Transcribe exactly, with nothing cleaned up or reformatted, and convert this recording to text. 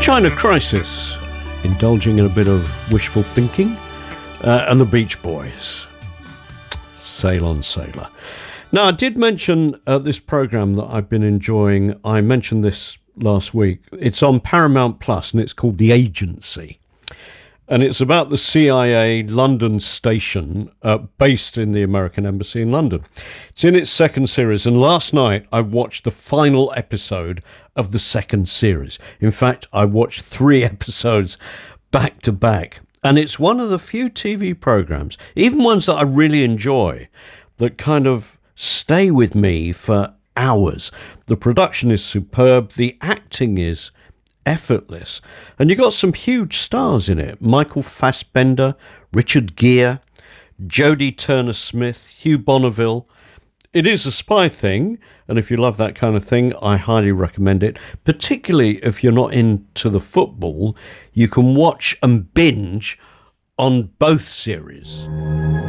China Crisis, indulging in a bit of wishful thinking, uh, and the Beach Boys, Sail on Sailor. Now, I did mention uh, this programme that I've been enjoying. I mentioned this last week. It's on Paramount Plus, and it's called The Agency. And it's about the C I A London station uh, based in the American Embassy in London. It's in its second series, and last night I watched the final episode of the second series. In fact, I watched three episodes back to back, and it's one of the few T V programs, even ones that I really enjoy, that kind of stay with me for hours. The production is superb, the acting is effortless, and you got some huge stars in it. Michael Fassbender, Richard Gere, Jodie Turner-Smith, Hugh Bonneville. It is a spy thing, and if you love that kind of thing, I highly recommend it. Particularly if you're not into the football, you can watch and binge on both series.